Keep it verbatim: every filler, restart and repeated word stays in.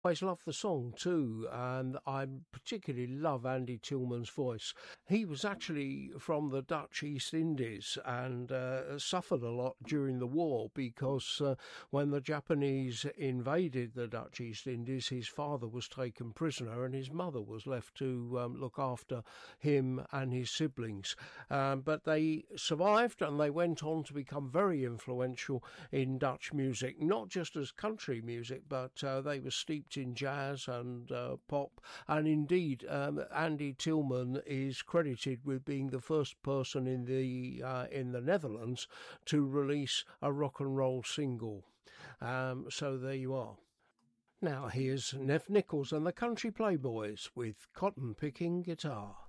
I always love the song too, and I particularly love Andy Tillman's voice. He was actually from the Dutch East Indies and uh, suffered a lot during the war because uh, when the Japanese invaded the Dutch East Indies, his father was taken prisoner and his mother was left to um, look after him and his siblings. Um, but they survived and they went on to become very influential in Dutch music, not just as country music, but uh, they were steeped in jazz and uh, pop, and indeed um, Andy Tillman is credited with being the first person in the uh, in the Netherlands to release a rock and roll single. Um, so there you are. Now here's Nev Nichols and the Country Playboys with Cotton Picking Guitar.